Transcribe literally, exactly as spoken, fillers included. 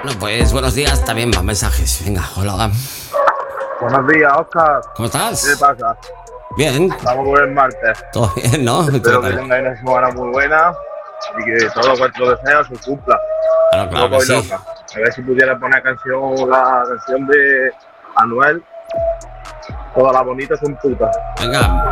Bueno, pues buenos días, también más mensajes. Venga, hola. Buenos días, Oscar. ¿Cómo estás? ¿Qué pasa? Bien. Estamos por el martes. Todo bien, ¿no? Espero que tengáis una semana muy buena y que todo vuestro deseo se cumpla. Claro, claro Loco que y sí. loca. A ver si pudiera poner canción, la canción de Anuel. Todas las bonitas son putas. Venga,